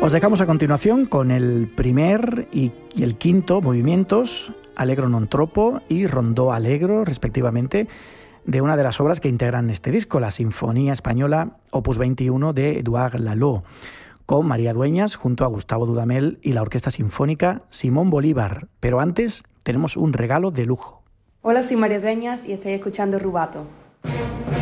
Os dejamos a continuación con el primer y el quinto movimientos, Allegro non troppo y Rondó Allegro, respectivamente, de una de las obras que integran este disco, la Sinfonía Española Opus 21 de Édouard Lalo, con María Dueñas junto a Gustavo Dudamel y la Orquesta Sinfónica Simón Bolívar. Pero antes tenemos un regalo de lujo. Hola, soy María Dueñas y estoy escuchando Rubato.